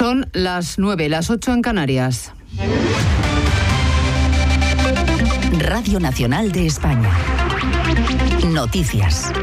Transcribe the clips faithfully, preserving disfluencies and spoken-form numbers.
Son las nueve, las ocho en Canarias. Radio Nacional de España. Noticias.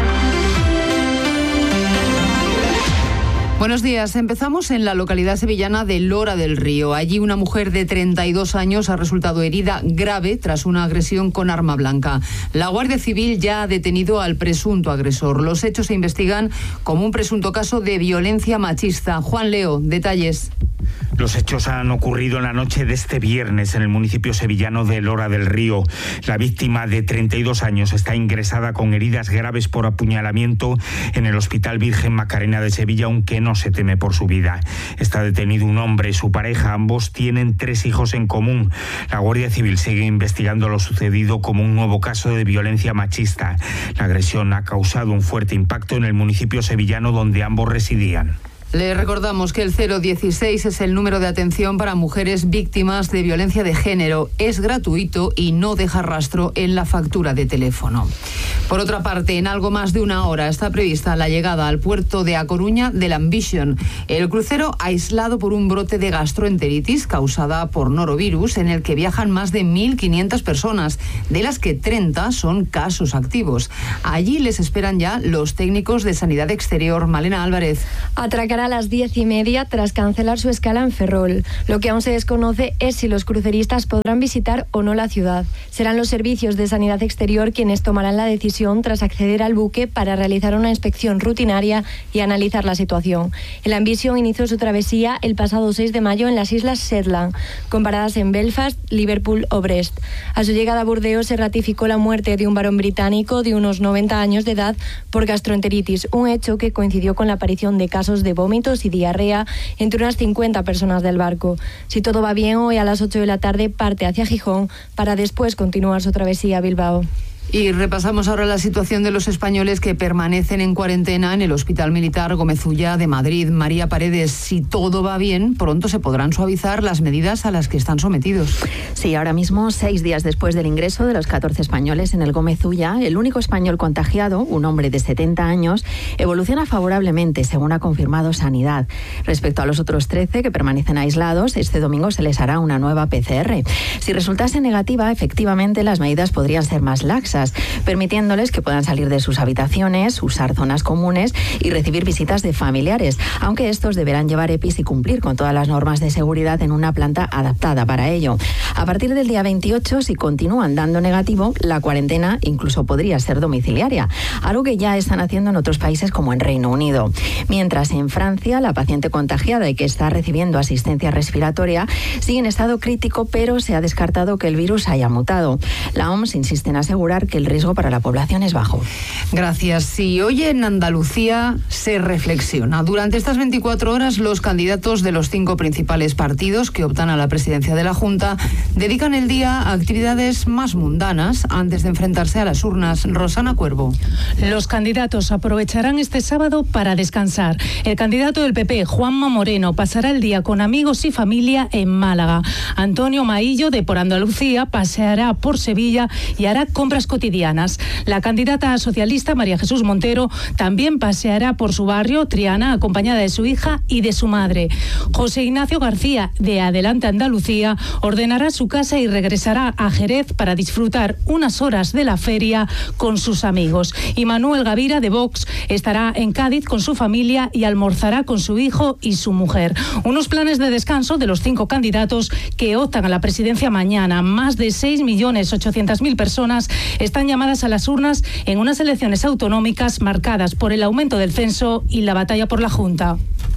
Buenos días. Empezamos en la localidad sevillana de Lora del Río. Allí una mujer de treinta y dos años ha resultado herida grave tras una agresión con arma blanca. La Guardia Civil ya ha detenido al presunto agresor. Los hechos se investigan como un presunto caso de violencia machista. Juan Leo, detalles. Los hechos han ocurrido en la noche de este viernes en el municipio sevillano de Lora del Río. La víctima de treinta y dos años está ingresada con heridas graves por apuñalamiento en el Hospital Virgen Macarena de Sevilla, aunque no se teme por su vida. Está detenido un hombre y su pareja. Ambos tienen tres hijos en común. La Guardia Civil sigue investigando lo sucedido como un nuevo caso de violencia machista. La agresión ha causado un fuerte impacto en el municipio sevillano donde ambos residían. Le recordamos que el cero dieciséis es el número de atención para mujeres víctimas de violencia de género. Es gratuito y no deja rastro en la factura de teléfono. Por otra parte, en algo más de una hora está prevista la llegada al puerto de A Coruña del Ambition, el crucero aislado por un brote de gastroenteritis causada por norovirus, en el que viajan más de mil quinientas personas, de las que treinta son casos activos. Allí les esperan ya los técnicos de Sanidad Exterior. Malena Álvarez. Atracar a las diez y media tras cancelar su escala en Ferrol. Lo que aún se desconoce es si los cruceristas podrán visitar o no la ciudad. Serán los servicios de Sanidad Exterior quienes tomarán la decisión tras acceder al buque para realizar una inspección rutinaria y analizar la situación. El Ambition inició su travesía el pasado seis de mayo en las Islas Shetland, con paradas en Belfast, Liverpool o Brest. A su llegada a Burdeos se ratificó la muerte de un varón británico de unos noventa años de edad por gastroenteritis, un hecho que coincidió con la aparición de casos de vómitos y diarrea entre unas cincuenta personas del barco. Si todo va bien, hoy a las ocho de la tarde parte hacia Gijón para después continuar su travesía a Bilbao. Y repasamos ahora la situación de los españoles que permanecen en cuarentena en el Hospital Militar Gómez Ulla de Madrid. María Paredes, si todo va bien, pronto se podrán suavizar las medidas a las que están sometidos. Sí, ahora mismo, seis días después del ingreso de los catorce españoles en el Gómez Ulla, el único español contagiado, un hombre de setenta años, evoluciona favorablemente, según ha confirmado Sanidad. Respecto a los otros trece que permanecen aislados, este domingo se les hará una nueva P C R. Si resultase negativa, efectivamente las medidas podrían ser más laxas, permitiéndoles que puedan salir de sus habitaciones, usar zonas comunes y recibir visitas de familiares, aunque estos deberán llevar E P I s y cumplir con todas las normas de seguridad en una planta adaptada para ello. A partir del día veintiocho, si continúan dando negativo, la cuarentena incluso podría ser domiciliaria, algo que ya están haciendo en otros países como en Reino Unido. Mientras en Francia, la paciente contagiada y que está recibiendo asistencia respiratoria sigue en estado crítico, pero se ha descartado que el virus haya mutado. La O M S insiste en asegurar que el riesgo para la población es bajo. Gracias. Sí, hoy en Andalucía se reflexiona. Durante estas veinticuatro horas, los candidatos de los cinco principales partidos que optan a la presidencia de la Junta dedican el día a actividades más mundanas antes de enfrentarse a las urnas. Rosana Cuervo. Los candidatos aprovecharán este sábado para descansar. El candidato del P P, Juanma Moreno, pasará el día con amigos y familia en Málaga. Antonio Maillo, de Por Andalucía, paseará por Sevilla y hará compras cotidianas. La candidata socialista, María Jesús Montero, también paseará por su barrio, Triana, acompañada de su hija y de su madre. José Ignacio García, de Adelante Andalucía, ordenará su casa y regresará a Jerez para disfrutar unas horas de la feria con sus amigos. Y Manuel Gavira, de Vox, estará en Cádiz con su familia y almorzará con su hijo y su mujer. Unos planes de descanso de los cinco candidatos que optan a la presidencia mañana. Más de seis millones ochocientas mil personas están llamadas a las urnas en unas elecciones autonómicas marcadas por el aumento del censo y la batalla por la Junta.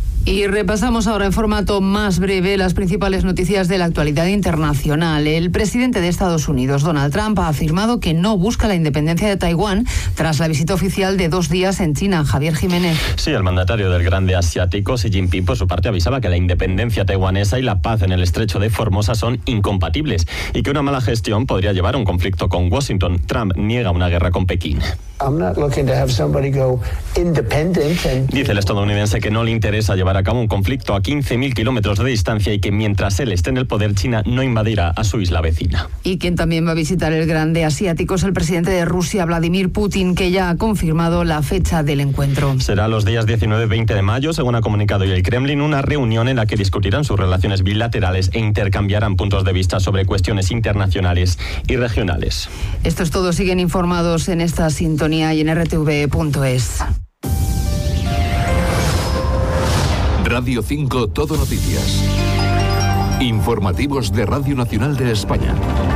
Y repasamos ahora en formato más breve las principales noticias de la actualidad internacional. El presidente de Estados Unidos, Donald Trump, ha afirmado que no busca la independencia de Taiwán tras la visita oficial de dos días en China. Javier Jiménez. Sí, el mandatario del grande asiático, Xi Jinping, por su parte avisaba que la independencia taiwanesa y la paz en el estrecho de Formosa son incompatibles y que una mala gestión podría llevar a un conflicto con Washington. Trump niega una guerra con Pekín. Dice el estadounidense que no le interesa llevar a cabo un conflicto a quince mil kilómetros de distancia y que mientras él esté en el poder, China no invadirá a su isla vecina. Y quien también va a visitar el grande asiático es el presidente de Rusia, Vladimir Putin, que ya ha confirmado la fecha del encuentro. Será los días diecinueve y veinte de mayo, según ha comunicado hoy el Kremlin, una reunión en la que discutirán sus relaciones bilaterales e intercambiarán puntos de vista sobre cuestiones internacionales y regionales. Esto es todo. Siguen informados en esta sintonía y en r t v punto es. Radio cinco Todo Noticias. Informativos de Radio Nacional de España.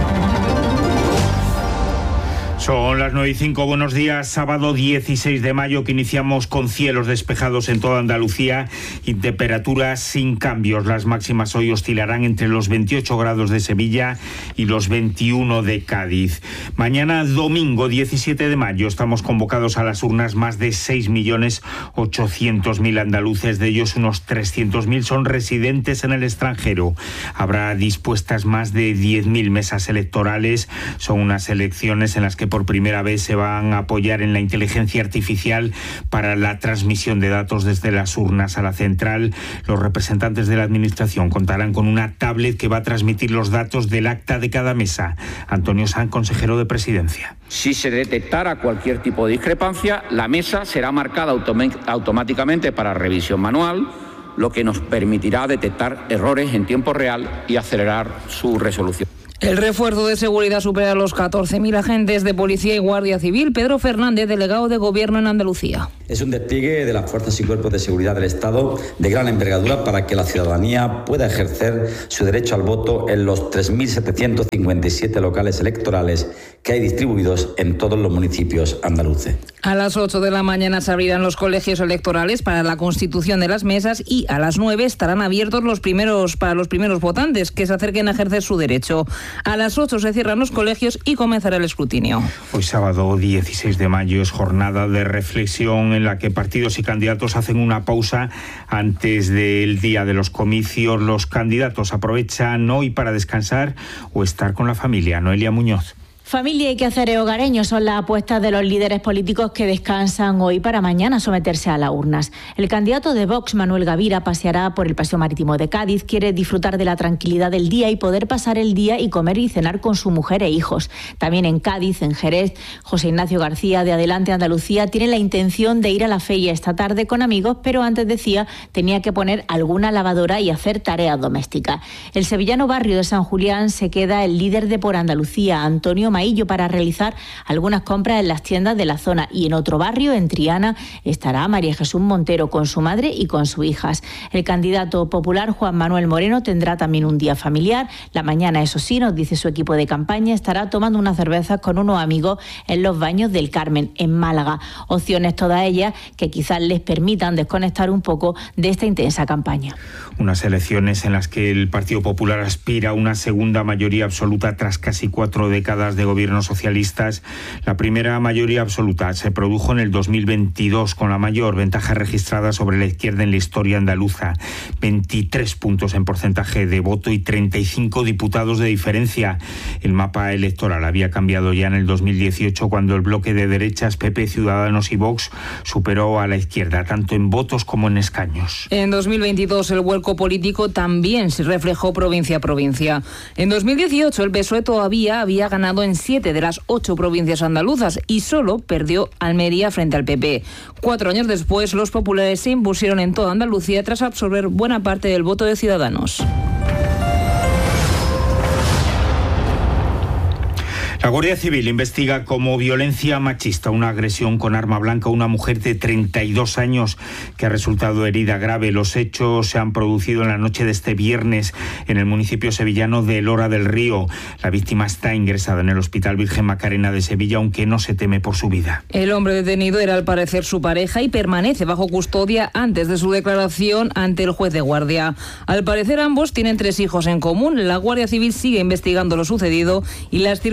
Son las nueve y cinco, buenos días, sábado dieciséis de mayo, que iniciamos con cielos despejados en toda Andalucía y temperaturas sin cambios. Las máximas hoy oscilarán entre los veintiocho grados de Sevilla y los veintiuno de Cádiz. Mañana domingo diecisiete de mayo estamos convocados a las urnas más de seis millones ochocientos mil andaluces, de ellos unos trescientos mil son residentes en el extranjero. Habrá dispuestas más de diez mil mesas electorales. Son unas elecciones en las que por primera vez se van a apoyar en la inteligencia artificial para la transmisión de datos desde las urnas a la central. Los representantes de la Administración contarán con una tablet que va a transmitir los datos del acta de cada mesa. Antonio Sanz, consejero de Presidencia. Si se detectara cualquier tipo de discrepancia, la mesa será marcada autom- automáticamente para revisión manual, lo que nos permitirá detectar errores en tiempo real y acelerar su resolución. El refuerzo de seguridad supera a los catorce mil agentes de policía y guardia civil. Pedro Fernández, delegado de Gobierno en Andalucía. Es un despliegue de las fuerzas y cuerpos de seguridad del Estado de gran envergadura para que la ciudadanía pueda ejercer su derecho al voto en los tres mil setecientos cincuenta y siete locales electorales que hay distribuidos en todos los municipios andaluces. A las ocho de la mañana se abrirán los colegios electorales para la constitución de las mesas y a las nueve estarán abiertos los primeros para los primeros votantes que se acerquen a ejercer su derecho. A las ocho se cierran los colegios y comenzará el escrutinio. Hoy sábado dieciséis de mayo es jornada de reflexión en la que partidos y candidatos hacen una pausa antes del día de los comicios. Los candidatos aprovechan hoy para descansar o estar con la familia. Noelia Muñoz. Familia y quehaceres hogareños son las apuestas de los líderes políticos que descansan hoy para mañana someterse a las urnas. El candidato de Vox, Manuel Gavira, paseará por el Paseo Marítimo de Cádiz. Quiere disfrutar de la tranquilidad del día y poder pasar el día y comer y cenar con su mujer e hijos. También en Cádiz, en Jerez, José Ignacio García, de Adelante Andalucía, tiene la intención de ir a la feria esta tarde con amigos, pero antes, decía, tenía que poner alguna lavadora y hacer tareas domésticas. El sevillano Barrio de San Julián se queda el líder de Por Andalucía, Antonio Maillo, para realizar algunas compras en las tiendas de la zona, y en otro barrio, en Triana, estará María Jesús Montero con su madre y con sus hijas. El candidato popular Juan Manuel Moreno tendrá también un día familiar. La mañana, eso sí, nos dice su equipo de campaña, estará tomando unas cervezas con unos amigos en los Baños del Carmen, en Málaga. Opciones todas ellas que quizás les permitan desconectar un poco de esta intensa campaña. Unas elecciones en las que el Partido Popular aspira a una segunda mayoría absoluta tras casi cuatro décadas de gobiernos socialistas. La primera mayoría absoluta se produjo en el dos mil veintidós, con la mayor ventaja registrada sobre la izquierda en la historia andaluza. veintitrés puntos en porcentaje de voto y treinta y cinco diputados de diferencia. El mapa electoral había cambiado ya en el dos mil dieciocho, cuando el bloque de derechas, P P, Ciudadanos y Vox, superó a la izquierda, tanto en votos como en escaños. En dos mil veintidós el vuelco político también se reflejó provincia a provincia. En dos mil dieciocho el P S O E todavía había ganado en siete de las ocho provincias andaluzas y solo perdió Almería frente al P P. Cuatro años después, los populares se impusieron en toda Andalucía tras absorber buena parte del voto de Ciudadanos. La Guardia Civil investiga como violencia machista una agresión con arma blanca a una mujer de treinta y dos años que ha resultado herida grave. Los hechos se han producido en la noche de este viernes en el municipio sevillano de Lora del Río. La víctima está ingresada en el Hospital Virgen Macarena de Sevilla, aunque no se teme por su vida. El hombre detenido era al parecer su pareja y permanece bajo custodia antes de su declaración ante el juez de guardia. Al parecer ambos tienen tres hijos en común. La Guardia Civil sigue investigando lo sucedido y las circunstancias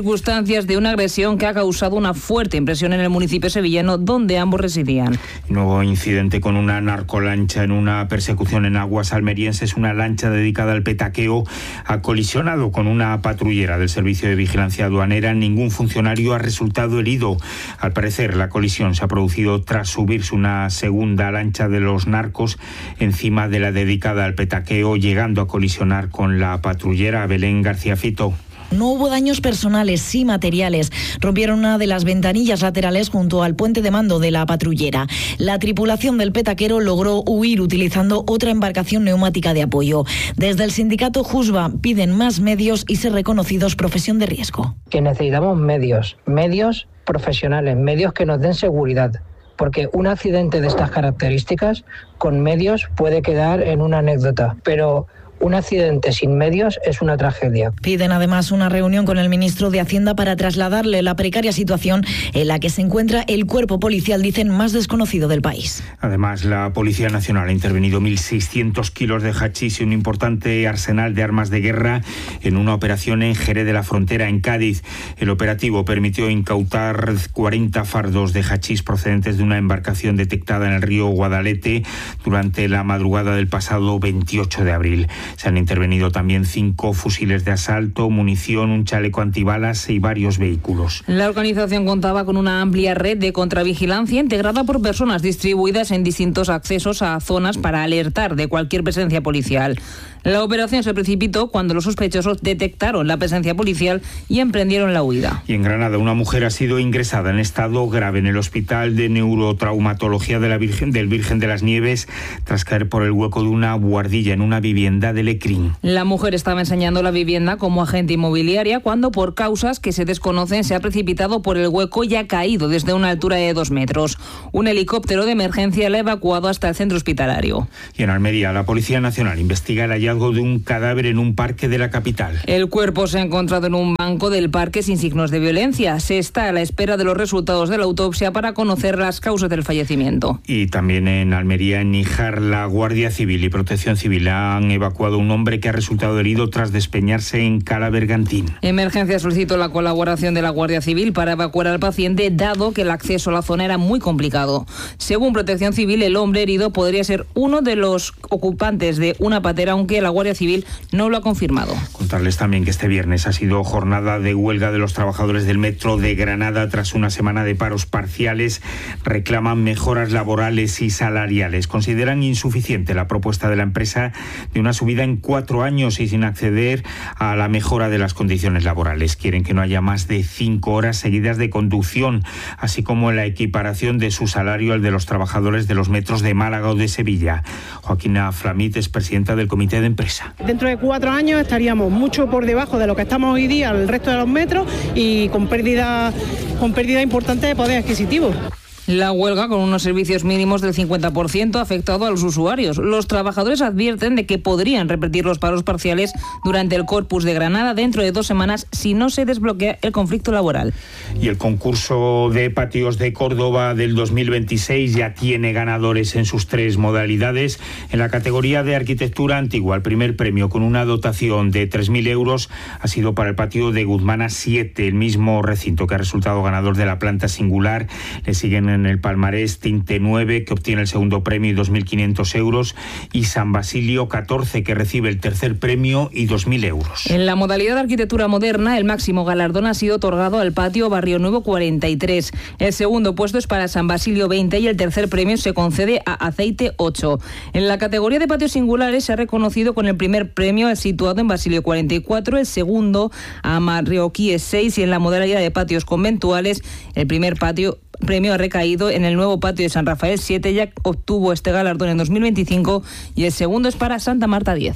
circunstancias de una agresión que ha causado una fuerte impresión en el municipio sevillano donde ambos residían. Nuevo incidente con una narcolancha en una persecución en aguas almerienses. Una lancha dedicada al petaqueo ha colisionado con una patrullera del Servicio de Vigilancia Aduanera. Ningún funcionario ha resultado herido. Al parecer, la colisión se ha producido tras subirse una segunda lancha de los narcos encima de la dedicada al petaqueo, llegando a colisionar con la patrullera. Belén García Fito. No hubo daños personales, sí materiales. Rompieron una de las ventanillas laterales junto al puente de mando de la patrullera. La tripulación del petaquero logró huir utilizando otra embarcación neumática de apoyo. Desde el sindicato Jusba piden más medios y ser reconocidos profesión de riesgo. Que necesitamos medios, medios profesionales, medios que nos den seguridad. Porque un accidente de estas características con medios puede quedar en una anécdota, pero un accidente sin medios es una tragedia. Piden además una reunión con el ministro de Hacienda para trasladarle la precaria situación en la que se encuentra el cuerpo policial, dicen, más desconocido del país. Además, la Policía Nacional ha intervenido mil seiscientos kilos de hachís y un importante arsenal de armas de guerra en una operación en Jerez de la Frontera, en Cádiz. El operativo permitió incautar cuarenta fardos de hachís procedentes de una embarcación detectada en el río Guadalete durante la madrugada del pasado veintiocho de abril. Se han intervenido también cinco fusiles de asalto, munición, un chaleco antibalas y varios vehículos. La organización contaba con una amplia red de contravigilancia integrada por personas distribuidas en distintos accesos a zonas para alertar de cualquier presencia policial. La operación se precipitó cuando los sospechosos detectaron la presencia policial y emprendieron la huida. Y en Granada, una mujer ha sido ingresada en estado grave en el Hospital de Neurotraumatología de la Virgen, del Virgen de las Nieves tras caer por el hueco de una buhardilla en una vivienda de Lecrín. La mujer estaba enseñando la vivienda como agente inmobiliaria cuando, por causas que se desconocen, se ha precipitado por el hueco y ha caído desde una altura de dos metros. Un helicóptero de emergencia la ha evacuado hasta el centro hospitalario. Y en Almería, la Policía Nacional investiga el hallazgo de un cadáver en un parque de la capital. El cuerpo se ha encontrado en un banco del parque sin signos de violencia. Se está a la espera de los resultados de la autopsia para conocer las causas del fallecimiento. Y también en Almería, en Níjar, la Guardia Civil y Protección Civil han evacuado a un hombre que ha resultado herido tras despeñarse en Cala Bergantín. Emergencia solicitó la colaboración de la Guardia Civil para evacuar al paciente, dado que el acceso a la zona era muy complicado. Según Protección Civil, el hombre herido podría ser uno de los ocupantes de una patera, aunque la Guardia Civil no lo ha confirmado. Contarles también que este viernes ha sido jornada de huelga de los trabajadores del metro de Granada tras una semana de paros parciales. Reclaman mejoras laborales y salariales. Consideran insuficiente la propuesta de la empresa de una subida en cuatro años y sin acceder a la mejora de las condiciones laborales. Quieren que no haya más de cinco horas seguidas de conducción, así como la equiparación de su salario al de los trabajadores de los metros de Málaga o de Sevilla. Joaquina Flamit es presidenta del comité de empresa. Dentro de cuatro años estaríamos mucho por debajo de lo que estamos hoy día el resto de los metros y con pérdida, con pérdida importante de poder adquisitivo. La huelga, con unos servicios mínimos del cincuenta por ciento, ha afectado a los usuarios. Los trabajadores advierten de que podrían repetir los paros parciales durante el Corpus de Granada dentro de dos semanas si no se desbloquea el conflicto laboral. Y el concurso de patios de Córdoba del dos mil veintiséis ya tiene ganadores en sus tres modalidades. En la categoría de arquitectura antigua, el primer premio, con una dotación de tres mil euros, ha sido para el patio de Guzmana siete, el mismo recinto que ha resultado ganador de la planta singular. Le siguen en el palmarés Tinte nueve, que obtiene el segundo premio y dos mil quinientos euros, y San Basilio catorce, que recibe el tercer premio y dos mil euros. En la modalidad de arquitectura moderna, el máximo galardón ha sido otorgado al patio Barrio Nuevo cuarenta y tres. El segundo puesto es para San Basilio veinte y el tercer premio se concede a Aceite ocho. En la categoría de patios singulares se ha reconocido con el primer premio situado en Basilio cuarenta y cuatro, el segundo a Marroquíes seis, y en la modalidad de patios conventuales el primer patio premio ha recaído en el nuevo patio de San Rafael siete, ya obtuvo este galardón en dos mil veinticinco, y el segundo es para Santa Marta diez.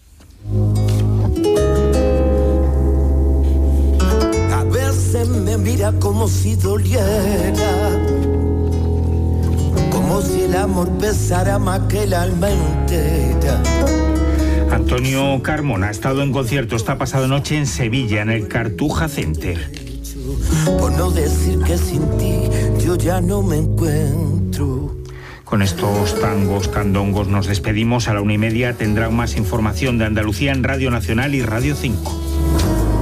A veces me mira como si doliera, como si el amor pesara más que el alma entera. Antonio Carmona ha estado en concierto esta pasada noche en Sevilla, en el Cartuja Center. Por no decir que sin ti yo ya no me encuentro. Con estos tangos candongos nos despedimos. A la una y media tendrán más información de Andalucía en Radio Nacional y Radio cinco.